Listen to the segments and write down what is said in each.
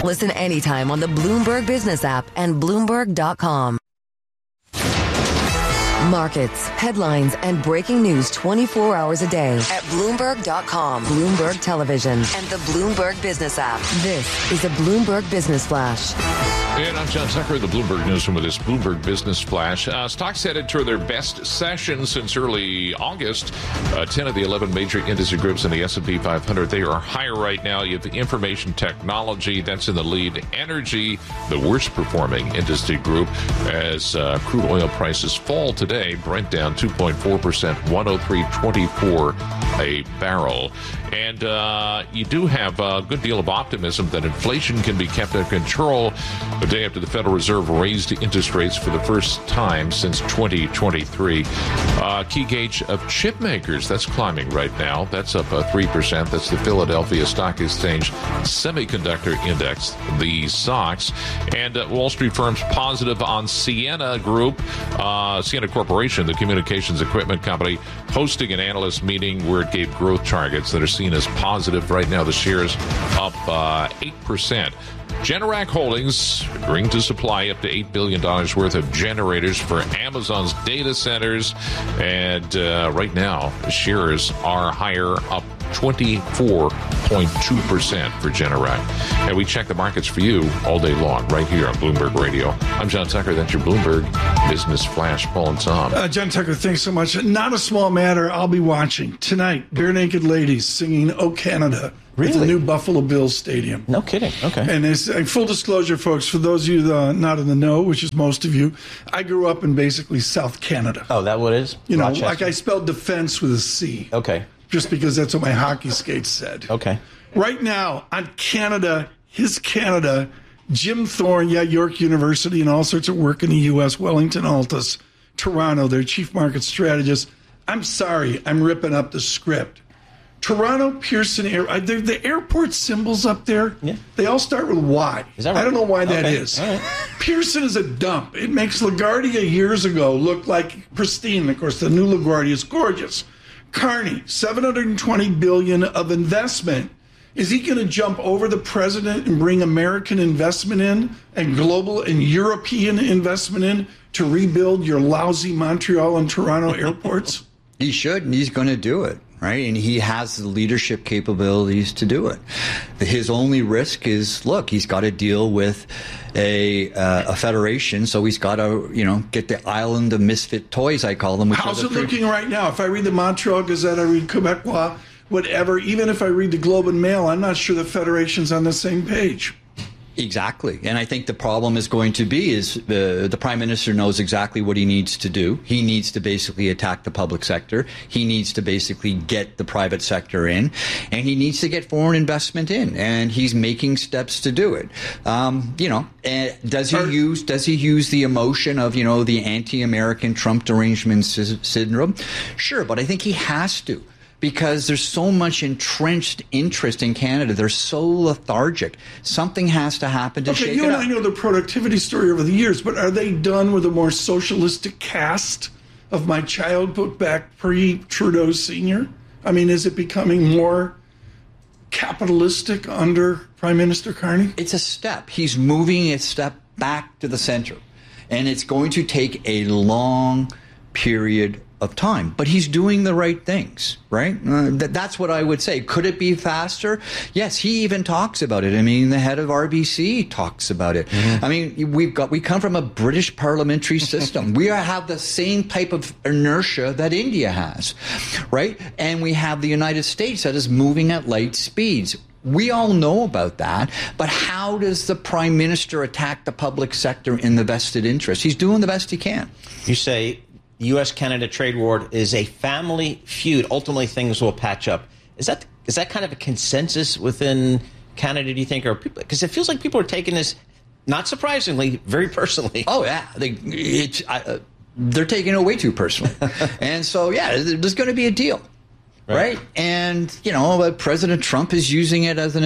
Listen anytime on the Bloomberg Business app and Bloomberg.com. Markets, headlines, and breaking news 24 hours a day at Bloomberg.com, Bloomberg Television, and the Bloomberg Business app. This is a Bloomberg Business Flash. And I'm John Tucker, the Bloomberg Newsroom with this Bloomberg Business Flash. Stocks headed to their best session since early August. 10 of the 11 major industry groups in the S&P 500, they are higher right now. You have the information technology, that's in the lead. Energy, the worst performing industry group, as crude oil prices fall today. Brent down 2.4%, 103.24 a barrel. And you do have a good deal of optimism that inflation can be kept under control a day after the Federal Reserve raised interest rates for the first time since 2023. Key gauge of chip makers, that's climbing right now. That's up 3%. That's the Philadelphia Stock Exchange Semiconductor Index, the SOX. And Wall Street firms positive on Ciena Group, Ciena Corporation, the communications equipment company, hosting an analyst meeting where it gave growth targets that are seen as positive. Right now, the shares up 8%. Generac Holdings agreeing to supply up to $8 billion worth of generators for Amazon's data centers. And right now, the shares are higher, up 24.2% for Generac. And we check the markets for you all day long right here on Bloomberg Radio. I'm John Tucker. That's your Bloomberg Business Flash. Paul and Tom. John Tucker, thanks so much. Not a small matter. I'll be watching tonight. Bare Naked Ladies singing "Oh Canada." Really? At the new Buffalo Bills Stadium. No kidding. Okay. And it's, full disclosure, folks, for those of you not in the know, which is most of you, I grew up in basically South Canada. Oh, that what it is? You know, Rochester? like I spelled defense with a C. Okay. Just because that's what my hockey skates said. Okay. Right now, on Canada, his Canada, Jim Thorne, York University, and all sorts of work in the U.S., Wellington Altus, Toronto, their chief market strategist. I'm sorry, I'm ripping up the script. Toronto Pearson Air, the airport symbols up there, they all start with Y. Is that right? I don't know why that is. All right. Pearson is a dump. It makes LaGuardia years ago look like pristine. Of course, the new LaGuardia is gorgeous. Carney, $720 billion of investment. Is he going to jump over the president and bring American investment in and global and European investment in to rebuild your lousy Montreal and Toronto airports? He should, and he's going to do it. Right, and he has the leadership capabilities to do it. His only risk is, look, he's got to deal with a federation, so he's got to, get the island of misfit toys, I call them. How's it looking right now? If I read the Montreal Gazette, I read Quebecois, whatever, even if I read the Globe and Mail, I'm not sure the federation's on the same page. Exactly. And I think the problem is going to be is the prime minister knows exactly what he needs to do. He needs to basically attack the public sector. He needs to basically get the private sector in, and he needs to get foreign investment in. And he's making steps to do it. And does he use the emotion of, the anti-American Trump derangement syndrome? Sure. But I think he has to. Because there's so much entrenched interest in Canada. They're so lethargic. Something has to happen to shake it up. You and I know the productivity story over the years, but are they done with a more socialistic cast of My Child book back pre-Trudeau Sr.? I mean, is it becoming more capitalistic under Prime Minister Carney? It's a step. He's moving a step back to the center. And it's going to take a long period of time, but he's doing the right things, right? That's what I would say. Could it be faster? Yes, he even talks about it. I mean, the head of RBC talks about it. Mm-hmm. I mean, we come from a British parliamentary system. We have the same type of inertia that India has, right? And we have the United States that is moving at light speeds. We all know about that, but how does the prime minister attack the public sector in the vested interest? He's doing the best he can. You say the U.S.-Canada trade war is a family feud. Ultimately, things will patch up. Is that kind of a consensus within Canada, do you think? Or people, because it feels like people are taking this, not surprisingly, very personally. Oh, yeah. They're taking it way too personally. And so, yeah, there's going to be a deal. Right. And, President Trump is using it as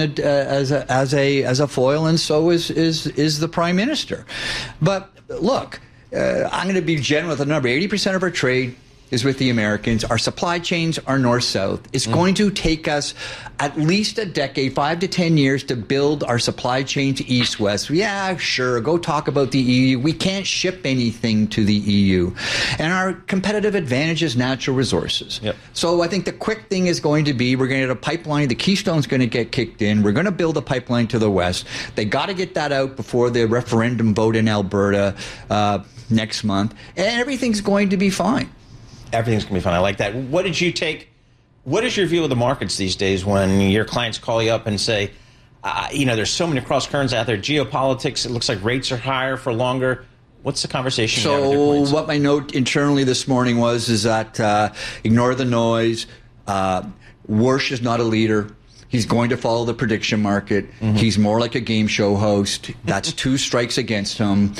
a foil, and so is the prime minister. But look, I'm going to be generous with the number. 80% of our trade is with the Americans. Our supply chains are north-south. It's going to take us at least a decade, 5 to 10 years, to build our supply chain to east-west. Yeah, sure, go talk about the EU. We can't ship anything to the EU. And our competitive advantage is natural resources. Yep. So I think the quick thing is going to be, we're going to get a pipeline. The Keystone's going to get kicked in. We're going to build a pipeline to the west. They got to get that out before the referendum vote in Alberta next month. And everything's going to be fine. Everything's going to be fine. I like that. What is your view of the markets these days when your clients call you up and say, there's so many cross currents out there, geopolitics, it looks like rates are higher for longer. What's the conversation you have with your clients? So what my note internally this morning is that ignore the noise. Warsh is not a leader. He's going to follow the prediction market. Mm-hmm. He's more like a game show host. That's 2 strikes against him.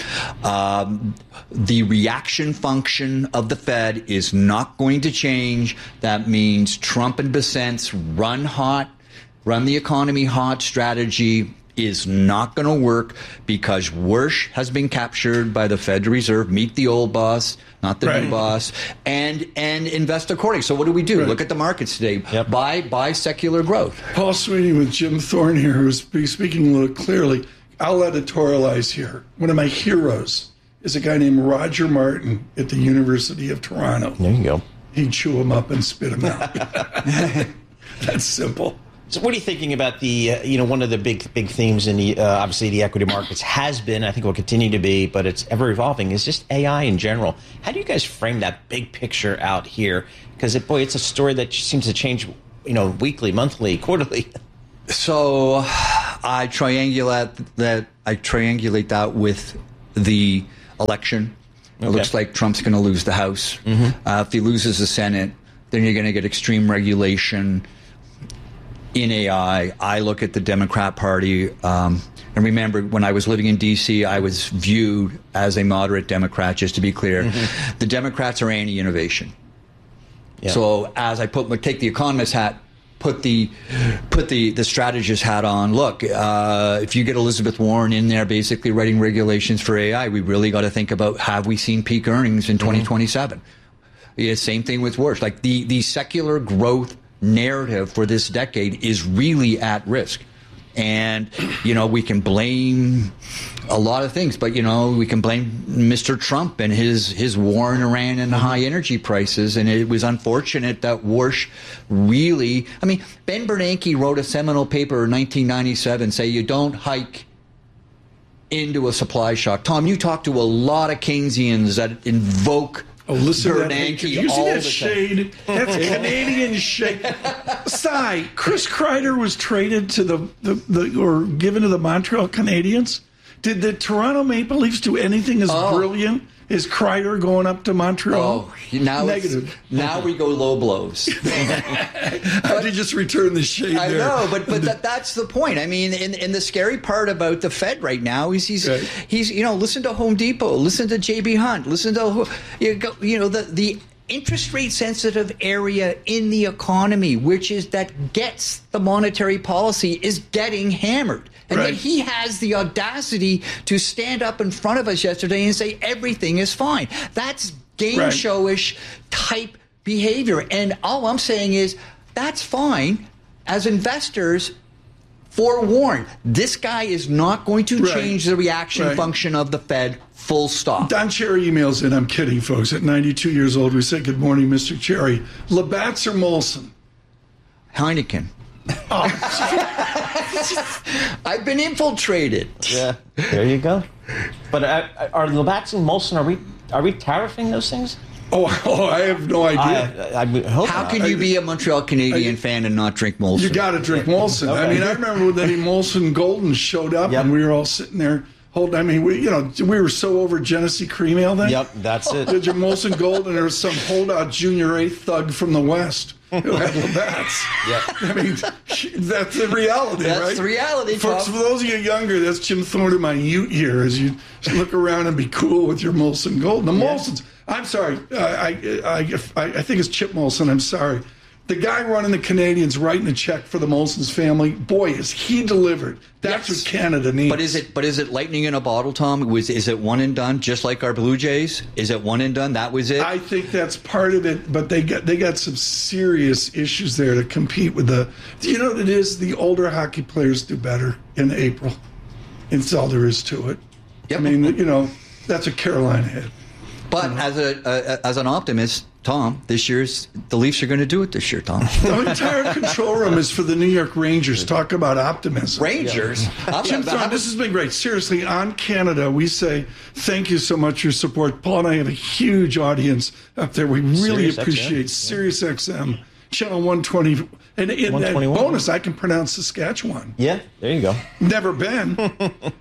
The reaction function of the Fed is not going to change. That means Trump and Bessent's run the economy hot strategy is not going to work because Warsh has been captured by the Federal Reserve. Meet the old boss, not the new boss, and invest accordingly. So what do we do? Right. Look at the markets today. Yep. Buy secular growth. Paul Sweeney with Jim Thorne here, who's speaking a little clearly. I'll editorialize here. One of my heroes is a guy named Roger Martin at the University of Toronto. There you go. He'd chew him up and spit him out. That's simple. So what are you thinking about the, one of the big themes in the, obviously the equity markets has been, I think will continue to be, but it's ever evolving, is just AI in general. How do you guys frame that big picture out here? Because, it's a story that seems to change, weekly, monthly, quarterly. So I triangulate that with the election. It looks like Trump's going to lose the House. Mm-hmm. If he loses the Senate, then you're going to get extreme regulation in AI. I look at the Democrat Party, and remember, when I was living in D.C., I was viewed as a moderate Democrat, just to be clear. Mm-hmm. The Democrats are anti-innovation. Yeah. So as I take the economist hat, put the strategist hat on, look, if you get Elizabeth Warren in there basically writing regulations for AI, we really got to think about, have we seen peak earnings in 2027? Yeah, same thing with Warsh. Like the secular growth narrative for this decade is really at risk. And, we can blame a lot of things, but, we can blame Mr. Trump and his war in Iran and the high energy prices. And it was unfortunate that Warsh really, Ben Bernanke wrote a seminal paper in 1997 say you don't hike into a supply shock. Tom, you talk to a lot of Keynesians that invoke listen Bernanke. Did you see that shade? That's Canadian shade. Sigh. Chris Kreider was traded to or given to the Montreal Canadiens. Did the Toronto Maple Leafs do anything as brilliant as Kreider going up to Montreal? Now negative. Now we go low blows. How did you just return the shade there? I know, but that's the point. And the scary part about the Fed right now is he's listen to Home Depot, listen to JB Hunt, listen to the interest rate sensitive area in the economy, which is that gets the monetary policy, is getting hammered. And then he has the audacity to stand up in front of us yesterday and say everything is fine. That's game showish type behavior. And all I'm saying is that's fine. As investors, forewarned, this guy is not going to change the reaction function of the Fed. Full stop. Don Cherry emails in. I'm kidding, folks. At 92 years old, we say, good morning, Mr. Cherry. Labatt's or Molson? Heineken. I've been infiltrated. Yeah, there you go. But are Labatt's and Molson, are we tariffing those things? Oh, I have no idea. I hope How not. can you be a Montreal Canadian fan and not drink Molson? You got to drink Molson. Okay. I remember when the Molson Golden showed up and we were all sitting there holding. We were so over Genesee Cream Ale then. Yep, that's it. Did your Molson Gold, and there was some holdout Junior A thug from the West who had Labatt's. Yep. That's the reality, right? That's the reality, folks. For those of you younger, that's Jim Thorne in my ute here, as you look around and be cool with your Molson Gold. The Molsons. I'm sorry. I think it's Chip Molson. I'm sorry. The guy running the Canadians writing a check for the Molson's family, boy, is he delivered. That's what Canada needs. But is it lightning in a bottle, Tom? Is it one and done, just like our Blue Jays? Is it one and done? That was it? I think that's part of it, but they got some serious issues there to compete with the. You know what it is? The older hockey players do better in April. It's all there is to it. Yep. I mean, that's what Carolina had. But as an optimist, Tom, the Leafs are going to do it this year, Tom. The entire control room is for the New York Rangers. Talk about optimism. Rangers? Jim Thorne, this has been great. Seriously, on Canada, we say thank you so much for your support. Paul and I have a huge audience up there. We really appreciate Sirius XM, channel 120. And in that bonus, I can pronounce Saskatchewan. Yeah, there you go. Never been.